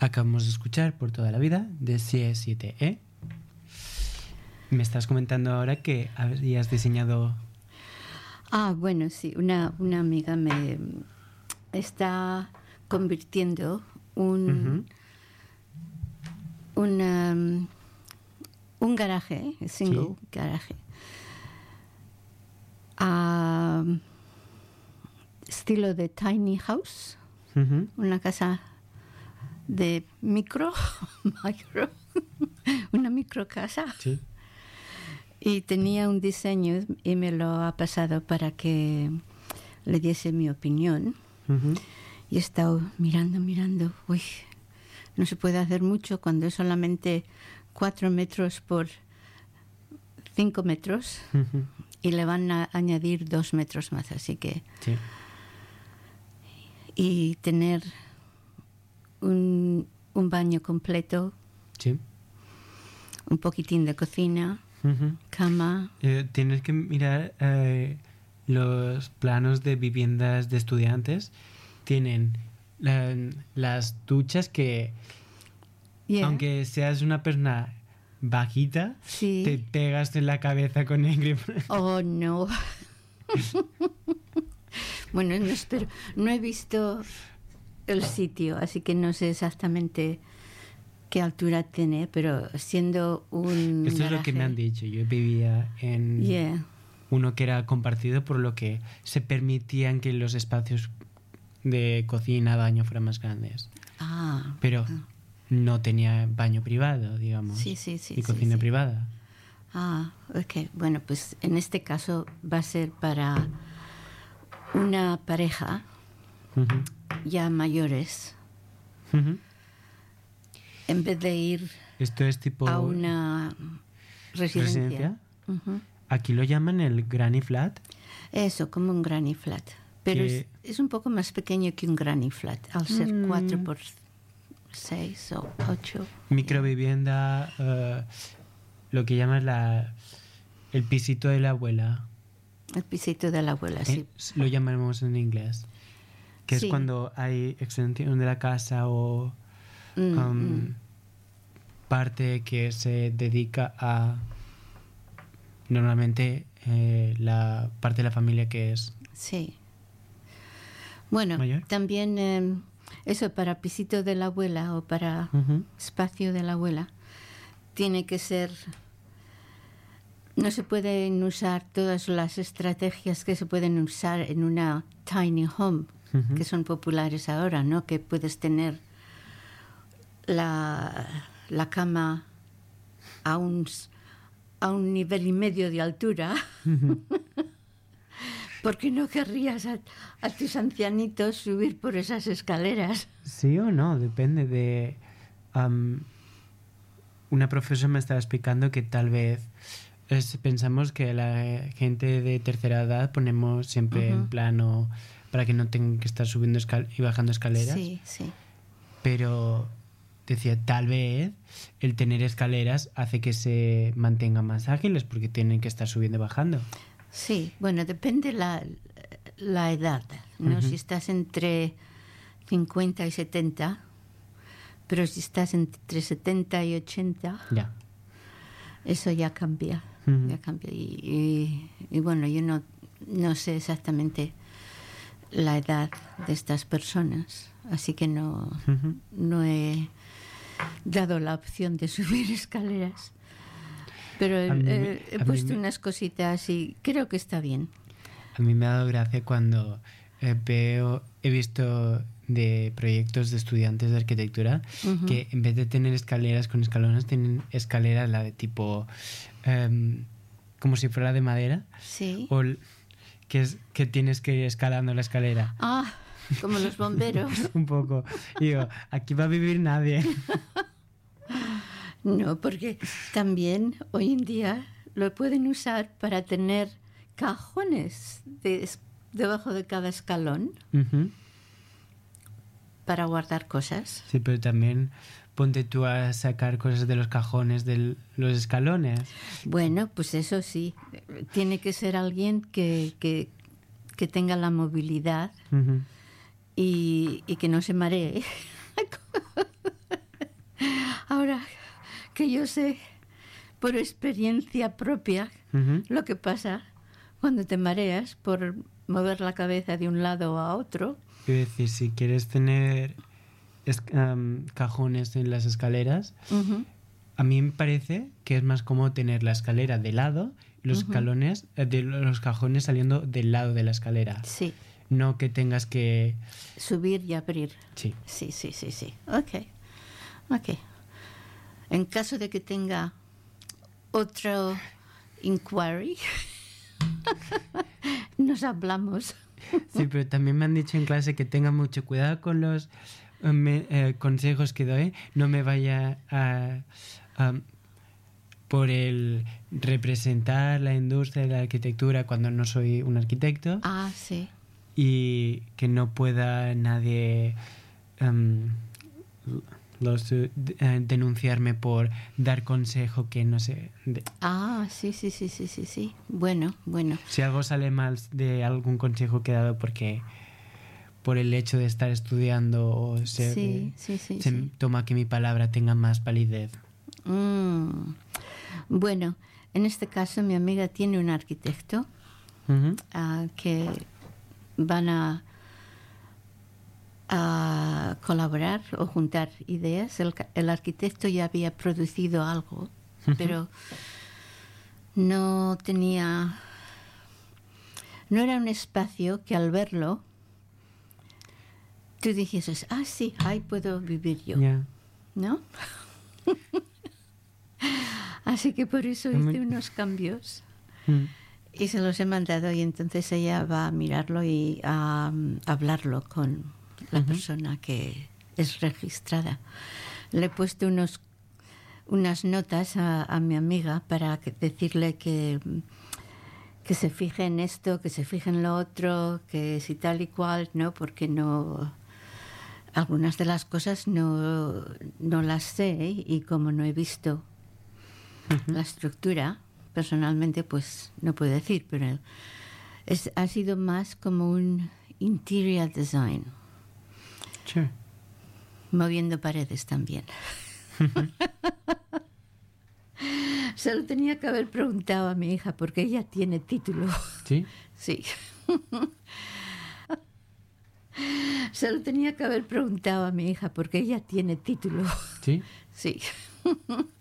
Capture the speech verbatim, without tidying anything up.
Acabamos de escuchar Por toda la vida de C siete E. Me estás comentando ahora que habías diseñado... Ah, bueno, sí. Una, una amiga me está convirtiendo un, uh-huh. una, un garaje, single sí. garaje, a estilo de tiny house, uh-huh. una casa de micro, micro una micro casa. Sí. Y tenía un diseño y me lo ha pasado para que le diese mi opinión. Uh-huh. Y he estado mirando, mirando. Uy, no se puede hacer mucho cuando es solamente cuatro metros por cinco metros. Uh-huh. Y le van a añadir dos metros más. Así que... Sí. Y tener un, un baño completo. Sí. Un poquitín de cocina. Uh-huh. Cama. Eh, tienes que mirar eh, los planos de viviendas de estudiantes. Tienen la, las duchas que, yeah. aunque seas una persona bajita, sí. te pegas en la cabeza con el grip. Oh, no. Bueno, no, espero, no he visto el sitio, así que no sé exactamente qué altura tiene, pero siendo un Esto garaje, es lo que me han dicho. Yo vivía en yeah. uno que era compartido, por lo que se permitían que los espacios de cocina, baño fueran más grandes. Ah, pero ah. no tenía baño privado, digamos. Sí, sí, sí. Y sí, cocina sí. privada. Ah, ok. Bueno, pues en este caso va a ser para una pareja uh-huh. ya mayores. Uh-huh. En vez de ir Esto es tipo a una residencia. ¿Residencia? Uh-huh. Aquí lo llaman el granny flat. Eso, como un granny flat. Pero que... es, es un poco más pequeño que un granny flat, al ser mm. cuatro por seis o ocho. Microvivienda, uh, lo que llaman la, el pisito de la abuela. El pisito de la abuela, sí. Eh, lo llamamos en inglés. Que sí. es cuando hay extensión de la casa o... Mm, um, mm. parte que se dedica a normalmente eh, la parte de la familia que es sí bueno mayor. También eh, eso para pisito de la abuela o para uh-huh. espacio de la abuela tiene que ser, no se pueden usar todas las estrategias que se pueden usar en una tiny home uh-huh. que son populares ahora, ¿no? Que puedes tener la, la cama a un, a un nivel y medio de altura. Uh-huh. ¿Por qué no querrías a, a tus ancianitos subir por esas escaleras? Sí o no, depende de... Um, una profesora me estaba explicando que tal vez es, pensamos que la gente de tercera edad ponemos siempre uh-huh. en plano para que no tengan que estar subiendo escal- y bajando escaleras. Sí, sí. Pero... decía, tal vez el tener escaleras hace que se mantengan más ágiles porque tienen que estar subiendo y bajando. Sí, bueno, depende la, la edad, ¿no? Uh-huh. Si estás entre cincuenta y setenta, pero si estás entre setenta y ochenta, ya. Eso ya cambia, uh-huh. ya cambia. Y, y, y bueno, yo no, no sé exactamente la edad de estas personas, así que no, uh-huh. no he dado la opción de subir escaleras, pero mí, eh, he puesto me, unas cositas y creo que está bien. A mí me ha dado gracia cuando eh, veo, he visto de proyectos de estudiantes de arquitectura uh-huh. que en vez de tener escaleras con escalones tienen escaleras la de tipo um, como si fuera de madera. Sí. O que es que tienes que ir escalando la escalera. Ah, como los bomberos. Un poco. Digo, aquí va a vivir nadie. No, porque también hoy en día lo pueden usar para tener cajones de, debajo de cada escalón uh-huh. para guardar cosas. Sí, pero también ponte tú a sacar cosas de los cajones de los escalones. Bueno, pues eso sí. Tiene que ser alguien que, que, que tenga la movilidad uh-huh. y, y que no se maree. que yo sé por experiencia propia Ujú. lo que pasa cuando te mareas por mover la cabeza de un lado a otro. Es decir, si quieres tener es- am, cajones en las escaleras, Ujú. a mí me parece que es más cómodo tener la escalera de lado y los Ujú. escalones, eh, de los cajones saliendo del lado de la escalera. Sí, No que tengas que... subir y abrir. Sí. Sí, sí, sí, sí. Ok, ok. En caso de que tenga otro inquiry, nos hablamos. Sí, pero también me han dicho en clase que tenga mucho cuidado con los eh, me- eh, consejos que doy. No me vaya a, a- por el representar la industria de la arquitectura cuando no soy un arquitecto Ah, sí. y que no pueda nadie em, los, eh, denunciarme por dar consejo que no sé. de- Ah, sí, sí, sí, sí, sí, sí. Bueno, bueno. si algo sale mal de algún consejo que he dado porque por el hecho de estar estudiando o se, Sí, sí, sí, se sí. toma que mi palabra tenga más validez. Mm. Bueno, en este caso mi amiga tiene un arquitecto Ujú. ah, que van a, a colaborar o juntar ideas. El, ca- el arquitecto ya había producido algo, Ujú. pero no tenía, no era un espacio que al verlo tú dijeses, ah, sí, ahí puedo vivir yo, Ya. ¿no? Así que por eso Es muy- hice unos cambios Mm. y se los he mandado, y entonces ella va a mirarlo y a, um, hablarlo con la Ujú. persona que es registrada. Le he puesto unos, unas notas a, a mi amiga para que- decirle que, que se fije en esto, que se fije en lo otro, que si tal y cual, ¿no? Porque no... Algunas de las cosas no, no las sé, y como no he visto Ujú. la estructura, personalmente, pues no puedo decir, pero es, ha sido más como un interior design, Sure. moviendo paredes también. Se lo tenía que haber preguntado a mi hija, porque ella tiene título. ¿Sí? Sí. Se lo tenía que haber preguntado a mi hija, porque ella tiene título. ¿Sí? Sí.